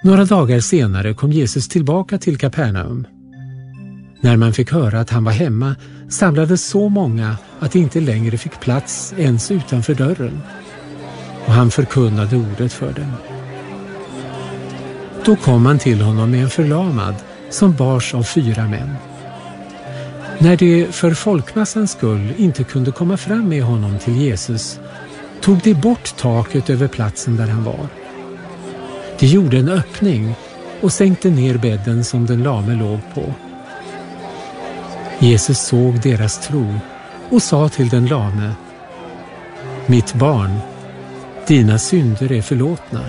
Några dagar senare kom Jesus tillbaka till Kapernaum. När man fick höra att han var hemma samlades så många att det inte längre fick plats ens utanför dörren. Och han förkunnade ordet för dem. Då kom han till honom med en förlamad som bars av 4 män. När de för folkmassans skull inte kunde komma fram med honom till Jesus tog de bort taket över platsen där han var. De gjorde en öppning och sänkte ner bädden som den lame låg på. Jesus såg deras tro och sa till den lame: Mitt barn, dina synder är förlåtna.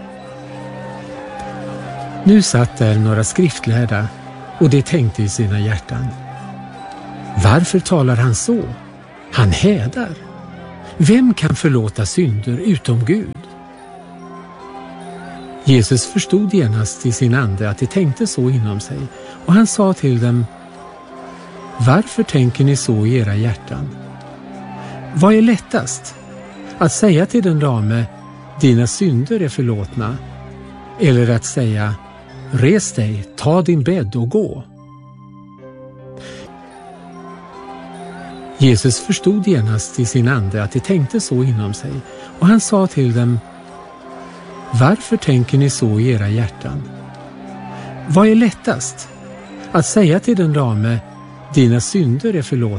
Nu satt där några skriftlärda och de tänkte i sina hjärtan: Varför talar han så? Han hädar. Vem kan förlåta synder utom Gud? Jesus förstod genast i sin ande att de tänkte så inom sig, och han sa till dem: Varför tänker ni så i era hjärtan? Vad är lättast? Att säga till den lame: Dina synder är förlåtna, eller att säga: Res dig, ta din bädd och gå? Jesus förstod genast i sin ande att de tänkte så inom sig, och han sa till dem: Varför tänker ni så i era hjärtan? Vad är lättast? Att säga till den lame: Dina synder är förlåtna,